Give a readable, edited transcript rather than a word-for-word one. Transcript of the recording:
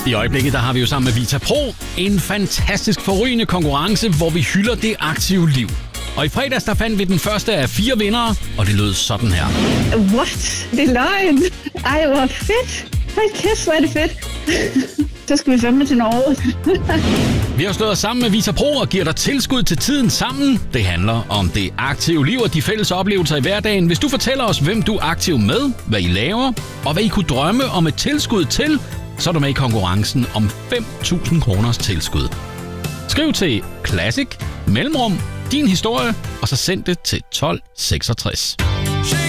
I øjeblikket der har vi jo sammen med Vita Pro en fantastisk forrygende konkurrence, hvor vi hylder det aktive liv. Og i fredags der fandt vi den første af 4 vindere, og det lød sådan her. What? Det er løgn. Ej, hvor fedt. Hold kæft, hvor er det fedt. Så skal vi fandme til Norge. Vi har stået sammen med Vita Pro og giver dig tilskud til tiden sammen. Det handler om det aktive liv og de fælles oplevelser i hverdagen. Hvis du fortæller os, hvem du er aktiv med, hvad I laver, og hvad I kunne drømme om et tilskud til, så er du med i konkurrencen om 5.000 kroners tilskud. Skriv til Classic, mellemrum, din historie, og så send det til 1266.